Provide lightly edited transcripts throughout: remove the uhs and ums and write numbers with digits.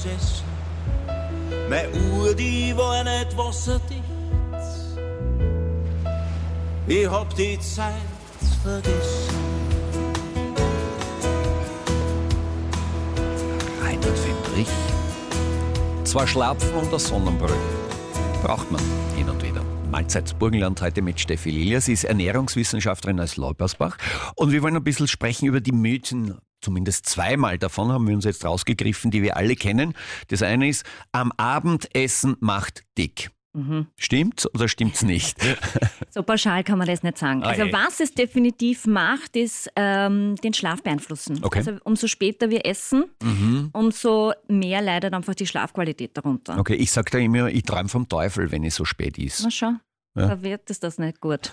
gesessen. Meine Uhr, die war nicht wasserdicht. Ich hab die Zeit vergessen. Reinhard Fendrich. Zwar Schlapfen und eine Sonnenbrille braucht man hin und wieder. Mahlzeit Burgenland heute mit Steffi Lilja. Sie ist Ernährungswissenschaftlerin aus Leupersbach. Und wir wollen ein bisschen sprechen über die Mythen. Zumindest zweimal davon haben wir uns jetzt rausgegriffen, die wir alle kennen. Das eine ist, am Abendessen macht dick. Stimmt's oder stimmt's nicht? So pauschal kann man das nicht sagen. Also was es definitiv macht, ist den Schlaf beeinflussen. Okay. Also umso später wir essen, umso mehr leidet einfach die Schlafqualität darunter. Okay, ich sage da immer, ich träume vom Teufel, wenn es so spät ist. Na schau. Ja. Da wird es das nicht gut.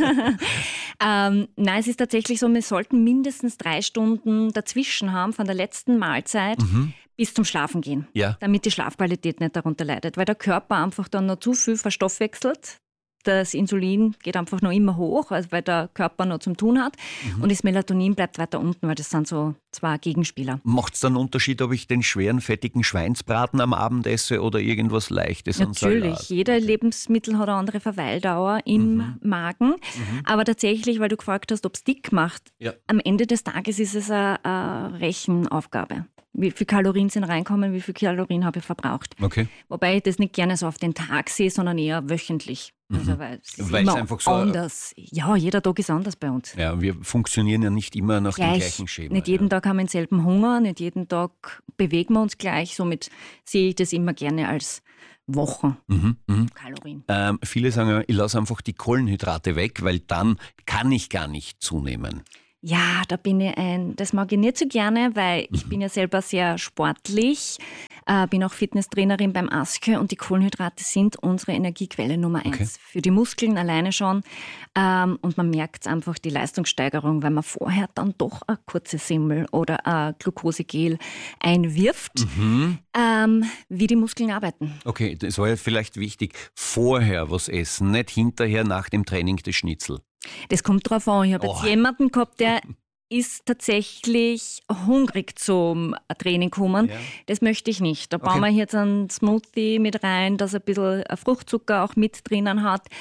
Nein, es ist tatsächlich so, wir sollten mindestens 3 Stunden dazwischen haben von der letzten Mahlzeit bis zum Schlafen gehen, damit die Schlafqualität nicht darunter leidet, weil der Körper einfach dann noch zu viel verstoffwechselt. Das Insulin geht einfach noch immer hoch, also weil der Körper noch zum Tun hat. Und das Melatonin bleibt weiter unten, weil das sind so zwei Gegenspieler. Macht es dann einen Unterschied, ob ich den schweren, fettigen Schweinsbraten am Abend esse oder irgendwas Leichtes? Natürlich, jeder Lebensmittel hat eine andere Verweildauer im Magen. Aber tatsächlich, weil du gefragt hast, ob es dick macht, am Ende des Tages ist es eine Rechenaufgabe. Wie viel Kalorien sind reinkommen, wie viel Kalorien habe ich verbraucht. Okay. Wobei ich das nicht gerne so auf den Tag sehe, sondern eher wöchentlich. Also, weil es ist immer einfach so anders. Ja, jeder Tag ist anders bei uns. Ja, wir funktionieren ja nicht immer nach dem gleichen Schema. Nicht jeden Tag haben wir denselben Hunger, nicht jeden Tag bewegen wir uns gleich. Somit sehe ich das immer gerne als Wochen Kalorien. Viele sagen ja, ich lasse einfach die Kohlenhydrate weg, weil dann kann ich gar nicht zunehmen. Ja, da bin ich das mag ich nicht so gerne, weil ich bin ja selber sehr sportlich, bin auch Fitnesstrainerin beim ASKÖ und die Kohlenhydrate sind unsere Energiequelle Nummer 1. Für die Muskeln alleine schon. Und man merkt einfach die Leistungssteigerung, weil man vorher dann doch eine kurze Semmel oder ein Glukosegel einwirft, wie die Muskeln arbeiten. Okay, das war ja vielleicht wichtig. Vorher was essen, nicht hinterher nach dem Training das Schnitzel. Das kommt drauf an. Ich habe jetzt jemanden gehabt, der ist tatsächlich hungrig zum Training gekommen. Ja. Das möchte ich nicht. Da bauen wir jetzt einen Smoothie mit rein, dass er ein bisschen Fruchtzucker auch mit drinnen hat,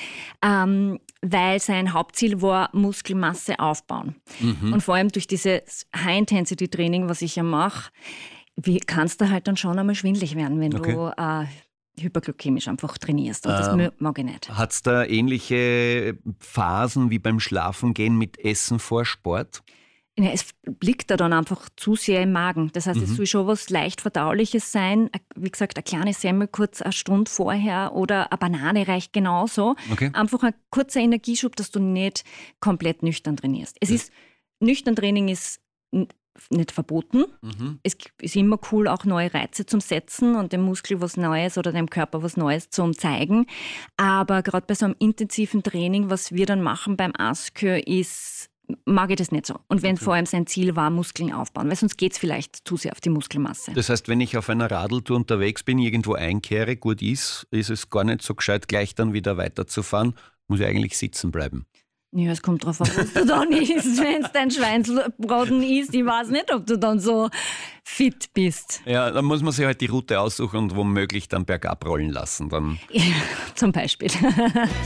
weil sein Hauptziel war, Muskelmasse aufbauen. Und vor allem durch dieses High-Intensity-Training, was ich ja mache, kannst du halt dann schon einmal schwindelig werden, wenn du hyperglykämisch einfach trainierst. Und das mag ich nicht. Hat es da ähnliche Phasen wie beim Schlafengehen mit Essen vor Sport? Ja, es liegt da dann einfach zu sehr im Magen. Das heißt, es soll schon was leicht Verdauliches sein. Wie gesagt, eine kleine Semmel kurz eine Stunde vorher oder eine Banane reicht genauso. Okay. Einfach ein kurzer Energieschub, dass du nicht komplett nüchtern trainierst. Nüchtern Training ist nicht verboten. Es ist immer cool, auch neue Reize zum Setzen und dem Muskel was Neues oder dem Körper was Neues zum zeigen. Aber gerade bei so einem intensiven Training, was wir dann machen beim ASKÖ, mag ich das nicht so. Und wenn vor allem sein Ziel war, Muskeln aufbauen, weil sonst geht es vielleicht zu sehr auf die Muskelmasse. Das heißt, wenn ich auf einer Radeltour unterwegs bin, irgendwo einkehre, gut ist es gar nicht so gescheit, gleich dann wieder weiterzufahren, muss ich eigentlich sitzen bleiben. Ja, es kommt drauf an, was du dann isst. Wenn es dein Schweinsbraten isst, ich weiß nicht, ob du dann so fit bist. Ja, dann muss man sich halt die Route aussuchen und womöglich dann bergab rollen lassen. Dann ja, zum Beispiel.